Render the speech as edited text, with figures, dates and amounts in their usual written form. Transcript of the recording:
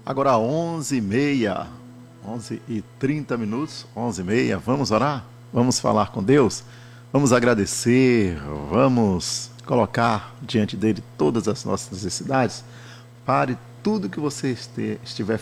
Agora 11h30, 11h30, 11h30, vamos orar? Vamos falar com Deus? Vamos agradecer, vamos colocar diante dele todas as nossas necessidades? Pare tudo que você estiver